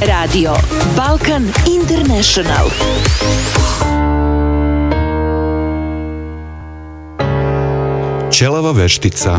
Radio Balkan International. Ćelava veštica.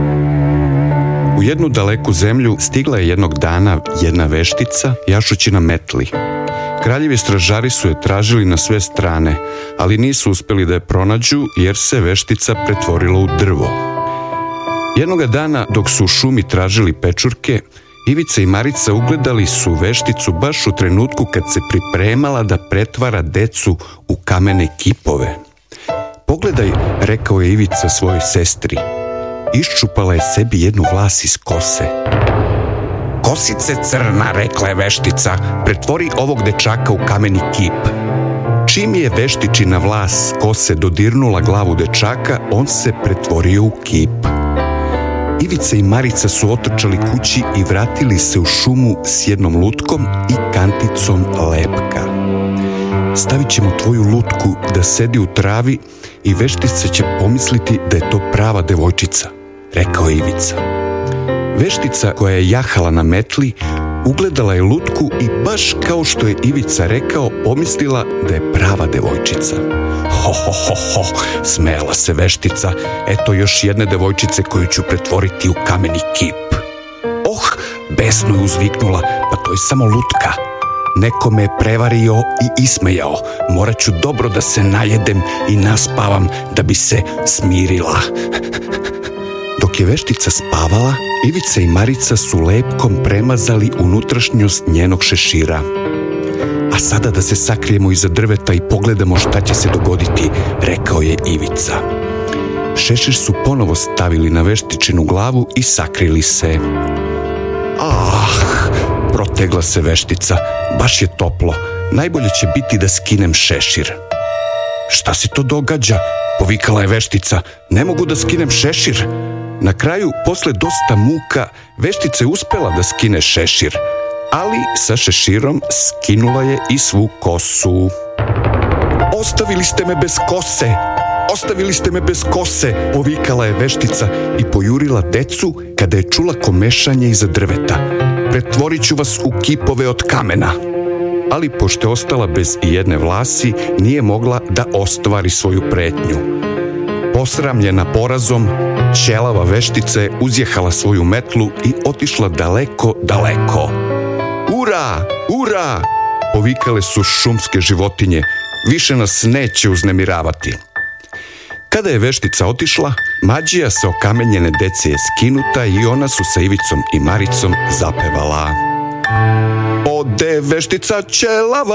U jednu daleku zemlju stigla je jednog dana jedna veštica jašući na metli. Kraljevi stražari su je tražili na sve strane, ali nisu uspjeli da je pronađu jer se veštica pretvorila u drvo. Jednoga dana dok su u šumi tražili pečurke, Ivica i Marica ugledali su vešticu baš u trenutku kad se pripremala da pretvara decu u kamene kipove. Pogledaj, rekao je Ivica svojoj sestri. Iščupala je sebi jednu vlas iz kose. Kosice crna, rekla je veštica, pretvori ovog dečaka u kameni kip. Čim je veštičina vlas kose dodirnula glavu dečaka, on se pretvorio u kip. Ivica i Marica su otrčali kući i vratili se u šumu s jednom lutkom i kanticom lepka. Stavit ćemo tvoju lutku da sedi u travi i veštica će pomisliti da je to prava devojčica, rekao je Ivica. Veštica koja je jahala na metli ugledala je lutku i baš kao što je Ivica rekao, pomislila da je prava devojčica. Ho, ho, ho, ho, smejala se veštica, eto još jedne devojčice koju ću pretvoriti u kameni kip. Oh, besno je uzviknula, pa to je samo lutka. Neko me je prevario i ismejao, morat ću dobro da se najedem i naspavam da bi se smirila. Dok je veštica spavala, Ivica i Marica su lepkom premazali unutrašnjost njenog šešira. A sada da se sakrijemo iza drveta i pogledamo šta će se dogoditi, rekao je Ivica. Šešir su ponovo stavili na veštičinu glavu i sakrili se. Protegla se veštica, baš je toplo, najbolje će biti da skinem šešir. Šta se to događa? Povikala je veštica, ne mogu da skinem šešir. Na kraju, posle dosta muka, veštica je uspela da skine šešir, ali sa šeširom skinula je i svu kosu. Ostavili ste me bez kose! Ostavili ste me bez kose, povikala je veštica i pojurila decu kada je čula komešanje iza drveta. Pretvorit ću vas u kipove od kamena. Ali pošto je ostala bez ijedne vlasi, nije mogla da ostvari svoju pretnju. Posramljena porazom, ćelava veštica je uzjehala svoju metlu i otišla daleko, daleko. Ura! Ura! Povikale su šumske životinje. Više nas neće uznemiravati. Kada je veštica otišla, mađija sa okamenjene dece je skinuta i ona su sa Ivicom i Maricom zapevala. Ode veštica ćelava.